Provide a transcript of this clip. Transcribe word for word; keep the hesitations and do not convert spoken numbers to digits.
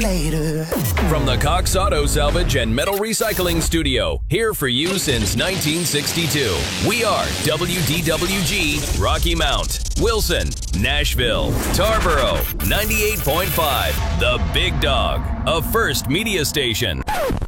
later. From the Cox Auto Salvage and Metal Recycling Studio, here for you since nineteen sixty-two. We are W D W G, Rocky Mount, Wilson, Nashville, Tarboro, ninety-eight point five, The Big Dog, a First Media Station.